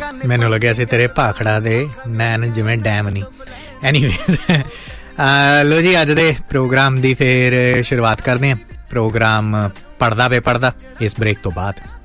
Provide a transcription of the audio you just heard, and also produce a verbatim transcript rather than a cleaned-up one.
ਮੈਨੂੰ ਲੱਗਿਆ ਸੀ ਤੇਰੇ ਭਾਖੜਾ ਦੇ ਨੈਣ ਜਿਵੇਂ ਡੈਮ ਨਹੀਂ। ਐਨੀਵੇਜ਼ ਲੋ ਜੀ, ਅੱਜ ਦੇ ਪ੍ਰੋਗਰਾਮ ਦੀ ਫਿਰ ਸ਼ੁਰੂਆਤ ਕਰਦੇ ਹਾਂ। ਪ੍ਰੋਗਰਾਮ ਪੜ੍ਹਦਾ ਵੇ ਪੜ੍ਹਦਾ ਇਸ ਬ੍ਰੇਕ ਤੋਂ ਬਾਅਦ।